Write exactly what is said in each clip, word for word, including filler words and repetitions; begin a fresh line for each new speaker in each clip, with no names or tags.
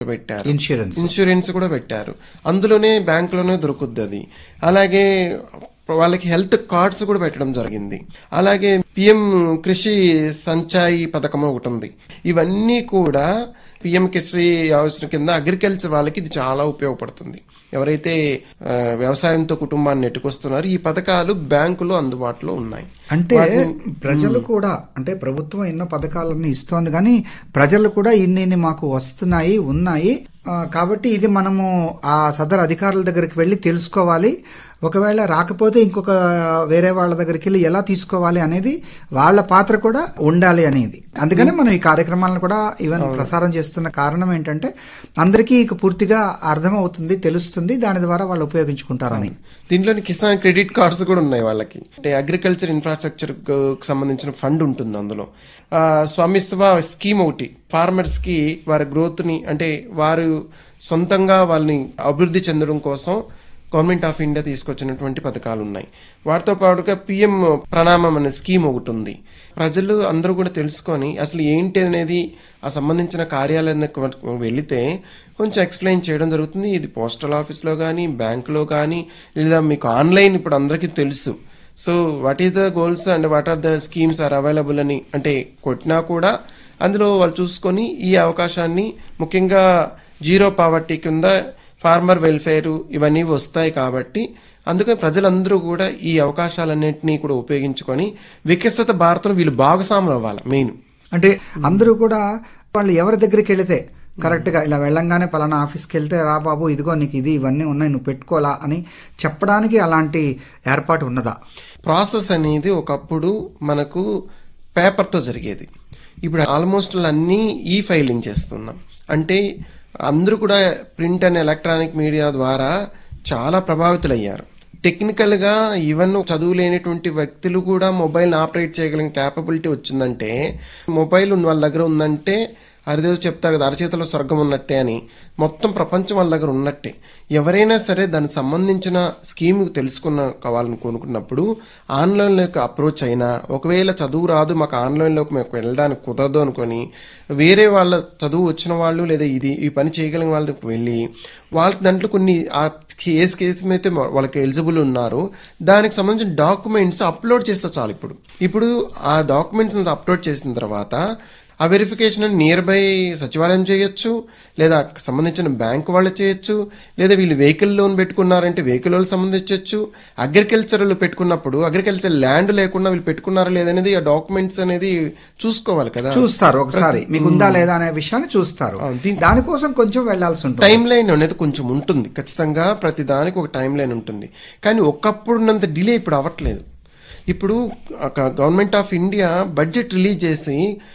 పెట్టారు,
insurance
insurance కూడా పెట్టారు. అందులోనే బ్యాంకులోనే దొరుకుద్ది అది. అలాగే వాళ్ళకి హెల్త్ కార్డ్స్ కూడా పెట్టడం జరిగింది. అలాగే పిఎం కృషి సంచాయి పథకం ఒకటి ఉంది. ఇవన్నీ కూడా పిఎం కృషి యోజన కింద అగ్రికల్చర్ వాళ్ళకి ఇది చాలా ఉపయోగపడుతుంది. ఎవరైతే వ్యవసాయంతో కుటుంబాన్ని నెట్టుకొస్తున్నారో ఈ పథకాలు బ్యాంకులో అందుబాటులో ఉన్నాయి.
అంటే ప్రజలు కూడా, అంటే ప్రభుత్వం ఎన్నో పథకాలన్నీ ఇస్తోంది కానీ ప్రజలు కూడా ఇన్ని మాకు వస్తున్నాయి ఉన్నాయి కాబట్టి ఇది మనము ఆ సదరు అధికారుల దగ్గరికి వెళ్లి తెలుసుకోవాలి. ఒకవేళ రాకపోతే ఇంకొక వేరే వాళ్ళ దగ్గరికి వెళ్ళి ఎలా తీసుకోవాలి అనేది వాళ్ళ పాత్ర కూడా ఉండాలి అనేది. అందుకనే మనం ఈ కార్యక్రమాలను కూడా ఈవెన్ ప్రసారం చేస్తున్న కారణం ఏంటంటే అందరికీ ఇక పూర్తిగా అర్థం అవుతుంది, తెలుస్తుంది, దాని ద్వారా వాళ్ళు ఉపయోగించుకుంటారని.
దీంట్లోని కిసాన్ క్రెడిట్ కార్డ్స్ కూడా ఉన్నాయి వాళ్ళకి. అంటే అగ్రికల్చర్ ఇన్ఫ్రాస్ట్రక్చర్ సంబంధించిన ఫండ్ ఉంటుంది అందులో. స్వామిత్వ స్కీమ్ ఒకటి ఫార్మర్స్ కి వారి గ్రోత్ ని, అంటే వారు సొంతంగా వాళ్ళని అభివృద్ధి చెందడం కోసం గవర్నమెంట్ ఆఫ్ ఇండియా తీసుకొచ్చినటువంటి పథకాలు ఉన్నాయి. వాటితో పాటుగా పిఎం ప్రణామం అనే స్కీమ్ ఒకటి ఉంది. ప్రజలు అందరూ కూడా తెలుసుకొని అసలు ఏంటి అనేది ఆ సంబంధించిన కార్యాలయానికి వెళితే కొంచెం ఎక్స్ప్లెయిన్ చేయడం జరుగుతుంది. ఇది పోస్టల్ ఆఫీస్లో కానీ బ్యాంకులో కానీ లేదా మీకు ఆన్లైన్ ఇప్పుడు అందరికీ తెలుసు. So what is the goals and what are the schemes are available అని అంటే కొట్టినా కూడా అందులో వాళ్ళు చూసుకొని ఈ అవకాశాన్ని, ముఖ్యంగా జీరో పావర్టీ కింద ఫార్మర్ వెల్ఫేర్ ఇవన్నీ వస్తాయి కాబట్టి అందుకని ప్రజలందరూ కూడా ఈ అవకాశాలన్నింటినీ కూడా ఉపయోగించుకొని వికసిత భారతం వీళ్ళు భాగస్వాములు అవ్వాలి. మెయిన్
అంటే అందరూ కూడా వాళ్ళు ఎవరి దగ్గరికి వెళితే కరెక్ట్ గా ఇలా వెళ్ళంగానే పలానా ఆఫీస్కి వెళ్తే రా బాబు ఇదిగో నీకు ఇది ఇవన్నీ ఉన్నాయి నువ్వు పెట్టుకోవాలా అని చెప్పడానికి అలాంటి ఏర్పాటు ఉన్నదా?
ప్రాసెస్ అనేది ఒకప్పుడు మనకు పేపర్తో జరిగేది. ఇప్పుడు ఆల్మోస్ట్ అన్నీ ఈ ఫైలింగ్ చేస్తున్నాం. అంటే అందరూ కూడా ప్రింట్ అండ్ ఎలక్ట్రానిక్ మీడియా ద్వారా చాలా ప్రభావితులయ్యారు. టెక్నికల్ గా ఈవెన్ చదువు లేనటువంటి వ్యక్తులు కూడా మొబైల్ ఆపరేట్ చేయగలిగిన క్యాపబిలిటీ వచ్చిందంటే, మొబైల్ వాళ్ళ దగ్గర ఉందంటే హరిదేవ్ చెప్తారు కదా అరచేతిలో స్వర్గం ఉన్నట్టే అని. మొత్తం ప్రపంచం వాళ్ళ దగ్గర ఉన్నట్టే. ఎవరైనా సరే దానికి సంబంధించిన స్కీమ్ తెలుసుకున్న కావాలని కోరుకున్నప్పుడు ఆన్లైన్లోకి అప్రోచ్ అయినా, ఒకవేళ చదువు రాదు మాకు ఆన్లైన్లోకి మేము వెళ్ళడానికి కుదరదు అనుకొని వేరే వాళ్ళ చదువు వచ్చిన వాళ్ళు లేదా ఇది ఈ పని చేయగలిగిన వాళ్ళకి వెళ్ళి వాళ్ళకి దాంట్లో కొన్ని ఆ కేసు కేసు అయితే వాళ్ళకి ఎలిజిబుల్ ఉన్నారు దానికి సంబంధించిన డాక్యుమెంట్స్ అప్లోడ్ చేస్తే చాలు. ఇప్పుడు ఇప్పుడు ఆ డాక్యుమెంట్స్ అప్లోడ్ చేసిన తర్వాత ఆ వెరిఫికేషన్ నియర్ బై సచివాలయం చేయొచ్చు, లేదా సంబంధించిన బ్యాంక్ వాళ్ళు చేయొచ్చు, లేదా వీళ్ళు వెహికల్ లోన్ పెట్టుకున్నారంటే వెహికల్ వాళ్ళు సంబంధించవచ్చు. అగ్రికల్చర్ పెట్టుకున్నప్పుడు అగ్రికల్చర్ ల్యాండ్ లేకుండా వీళ్ళు పెట్టుకున్నారా లేదనేది ఆ డాక్యుమెంట్స్ అనేది చూసుకోవాలి కదా.
చూస్తారు ఒకసారి మీకు ఉందా లేదా అనే విషయాన్ని చూస్తారు. దానికోసం కొంచెం వెళ్లాల్సి ఉంటుంది.
టైం లైన్ అనేది కొంచెం ఉంటుంది ఖచ్చితంగా. ప్రతి దానికి ఒక టైం లైన్ ఉంటుంది. కానీ ఒకప్పుడున్నంత డిలే ఇప్పుడు అవ్వట్లేదు. ఇప్పుడు government of India budget release చేసి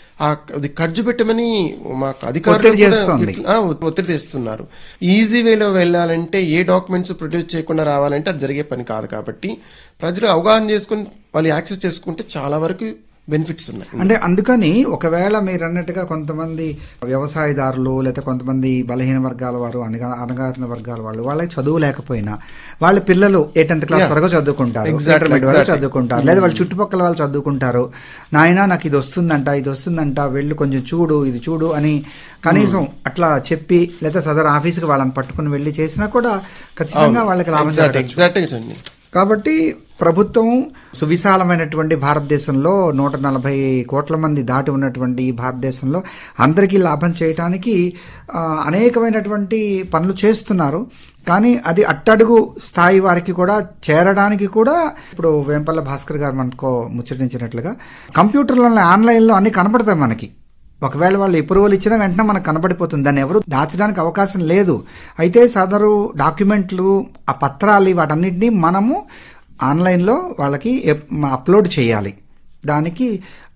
అది ఖర్చు పెట్టమని మాకు అధికారులు ఒత్తిడి తెస్తున్నారు. ఈజీ వేలో వెళ్ళాలంటే ఏ డాక్యుమెంట్స్ ప్రొడ్యూస్ చేయకుండా రావాలంటే అది జరిగే పని కాదు. కాబట్టి ప్రజలు అవగాహన చేసుకుని వాళ్ళు యాక్సెస్ చేసుకుంటే చాలా వరకు బెనిఫిట్స్ ఉన్నాయి.
అంటే అందుకని ఒకవేళ మీరు అన్నట్టుగా కొంతమంది వ్యవసాయదారులు లేదా కొంతమంది బలహీన వర్గాల వారు అనగా అణగారిన వర్గాల వాళ్ళు వాళ్ళకి చదువు లేకపోయినా వాళ్ళ పిల్లలు ఏ టెన్త్ క్లాస్ వరకు చదువుకుంటారు, ఇంటర్మీడియట్ వరకు చదువుకుంటారు, లేదా వాళ్ళ చుట్టుపక్కల వాళ్ళు చదువుకుంటారు. నాయన నాకు ఇది వస్తుందంట ఇది వస్తుందంట వెళ్ళు కొంచెం చూడు ఇది చూడు అని కనీసం అట్లా చెప్పి లేదా సదర్ ఆఫీస్కి వాళ్ళని పట్టుకుని వెళ్లి చేసినా కూడా ఖచ్చితంగా వాళ్ళకి లాభం జరగచ్చు. కాబట్టి ప్రభుత్వం సువిశాలమైనటువంటి భారతదేశంలో నూట నలభై కోట్ల మంది దాటి ఉన్నటువంటి ఈ భారతదేశంలో అందరికీ లాభం చేయడానికి అనేకమైనటువంటి పనులు చేస్తున్నారు. కానీ అది అట్టడుగు స్థాయి వారికి కూడా చేరడానికి కూడా ఇప్పుడు వేంపల్ల భాస్కర్ గారు మనకు ముచ్చటించినట్లుగా కంప్యూటర్లలో ఆన్లైన్లో అన్ని కనపడతాయి మనకి. ఒకవేళ వాళ్ళు అప్రూవల్ ఇచ్చినా వెంటనే మనకు కనబడిపోతుంది. దాన్ని ఎవరు దాచడానికి అవకాశం లేదు. అయితే సదరు డాక్యుమెంట్లు ఆ పత్రాలు వాటన్నిటిని మనము ఆన్లైన్లో వాళ్ళకి అప్లోడ్ చేయాలి. దానికి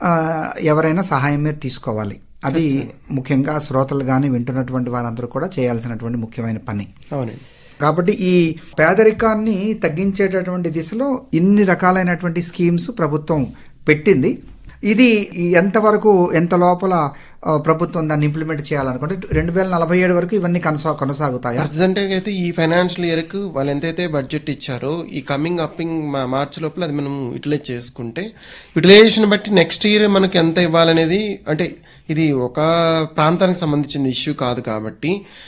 ఎవరైనా సహాయం మీరు తీసుకోవాలి. అది ముఖ్యంగా శ్రోతలు కానీ వింటున్నటువంటి వారందరూ కూడా చేయాల్సినటువంటి ముఖ్యమైన పని. కాబట్టి ఈ పేదరికాన్ని తగ్గించేటటువంటి దిశలో ఇన్ని రకాలైనటువంటి స్కీమ్స్ ప్రభుత్వం పెట్టింది. ఇది ఎంతవరకు ఎంత లోపల ఆ, ప్రభుత్వం దాన్ని ఇంప్లిమెంట్ చేయాలనుకుంటే రెండు వేల నలభై ఏడు వరకు ఇవన్నీ కొనసా కొనసాగుతాయా?
ప్రజెంట్ అయితే ఈ ఫైనాన్షియల్ ఇయర్ కు వాళ్ళు ఎంతైతే బడ్జెట్ ఇచ్చారో ఈ కమింగ్ అప్పింగ్ మార్చ్ లోపల అది మనం యూటిలైజ్ చేసుకుంటే యూటిలైజేషన్ బట్టి నెక్స్ట్ ఇయర్ మనకి ఎంత ఇవ్వాలనేది, అంటే ఇది ఒక ప్రాంతానికి సంబంధించిన ఇష్యూ కాదు కాబట్టి